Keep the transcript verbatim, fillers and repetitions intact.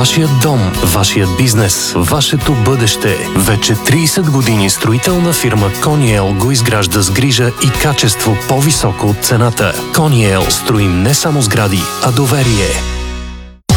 Вашият дом, вашият бизнес, вашето бъдеще. Вече трийсет години строителна фирма Кониел го изгражда с грижа и качество по-високо от цената. Кониел строим не само сгради, а доверие.